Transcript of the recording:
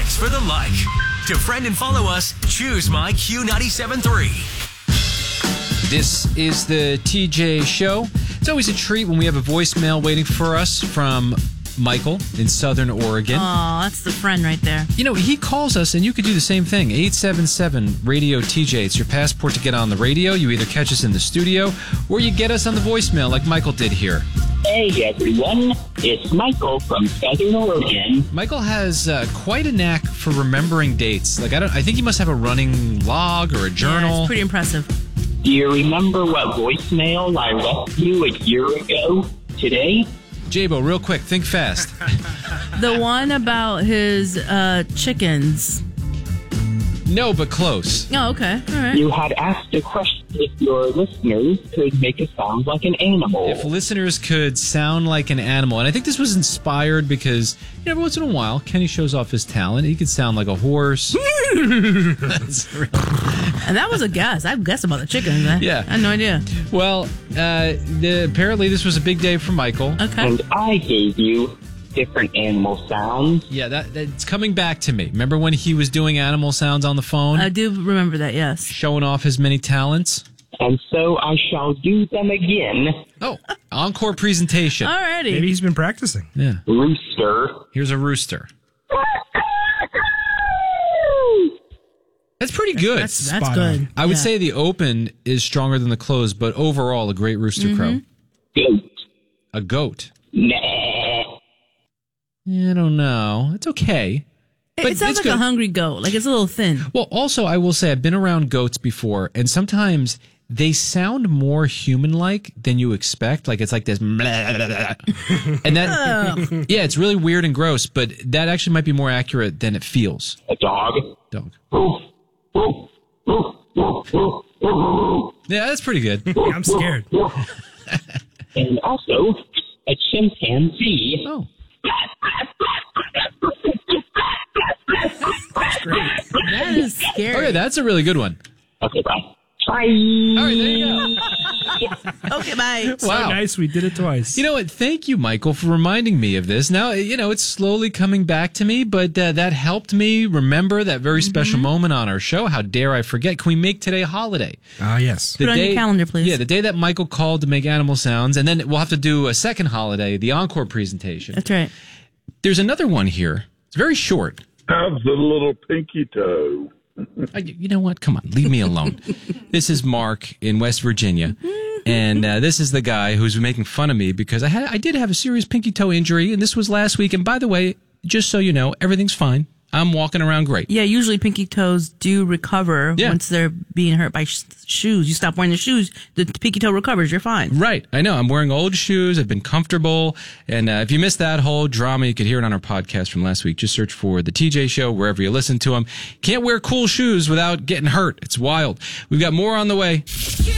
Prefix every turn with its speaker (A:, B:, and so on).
A: Thanks for the like. To friend and follow us, choose My Q97.3.
B: This is the TJ Show. It's always a treat when we have a voicemail waiting for us from Michael in Southern Oregon.
C: Oh, that's the friend right there.
B: You know, he calls us, and you could do the same thing. 877-RADIO-TJ. It's your passport to get on the radio. You either catch us in the studio, or you get us on the voicemail like Michael did here.
D: Hey, everyone. It's Michael from Southern Oregon.
B: Michael has quite a knack for remembering dates. Like, I think he must have a running log or a journal.
C: Yeah, it's pretty impressive.
D: Do you remember what voicemail I left you a year ago today?
B: Jabo, real quick, think fast.
C: The one about his chickens.
B: No, but close.
C: Oh, okay. All right.
D: You had asked a question if your listeners could make it sound like an animal.
B: If listeners could sound like an animal. And I think this was inspired because, every once in a while, Kenny shows off his talent. He could sound like a horse.
C: And that was a guess. I guessed about the chickens.
B: Yeah.
C: I had no idea.
B: Well, apparently this was a big day for Michael.
C: Okay.
D: And I gave you different animal sounds.
B: Yeah, that's coming back to me. Remember when he was doing animal sounds on the phone?
C: I do remember that, yes.
B: Showing off his many talents?
D: And so I shall do them again.
B: Oh, encore presentation.
C: Alrighty.
E: Maybe he's been practicing.
B: Yeah.
D: Rooster.
B: Here's a rooster. That's pretty good.
C: That's
E: Spot
C: good.
E: on.
B: I would say the open is stronger than the close, but overall, a great rooster crow.
D: Goat.
B: A goat.
D: Nah.
B: I don't know. It's okay. But
C: It sounds
B: it's
C: like
B: good.
C: a hungry goat. Like it's a little thin.
B: Well, also, I will say I've been around goats before, and sometimes they sound more human-like than you expect. Like it's like this, and that, yeah, it's really weird and gross. But that actually might be more accurate than it feels.
D: A dog.
B: Dog. Yeah, that's pretty good.
E: I'm scared.
D: And also a chimpanzee.
B: Oh,
C: That is scary.
B: okay, that's a really good one.
D: Okay, bye. Bye.
B: All right, there you go.
C: Okay, bye.
E: So
B: Wow.
E: nice, we did it twice.
B: You know what? Thank you, Michael, for reminding me of this. Now, it's slowly coming back to me, but that helped me remember that very special moment on our show. How dare I forget? Can we make today a holiday?
E: Yes.
C: Put it on your calendar, please.
B: Yeah, the day that Michael called to make animal sounds, and then we'll have to do a second holiday, the encore presentation.
C: That's right.
B: There's another one here. It's very short.
F: How's the little pinky toe?
B: You know what? Come on, leave me alone. This is Mark in West Virginia, and this is the guy who's been making fun of me because I did have a serious pinky toe injury, and this was last week. And by the way, just so you know, everything's fine. I'm walking around great.
C: Yeah, usually pinky toes do recover once they're being hurt by shoes. You stop wearing the shoes, the pinky toe recovers. You're fine.
B: Right. I know. I'm wearing old shoes. I've been comfortable. And if you missed that whole drama, you could hear it on our podcast from last week. Just search for The TJ Show wherever you listen to them. Can't wear cool shoes without getting hurt. It's wild. We've got more on the way.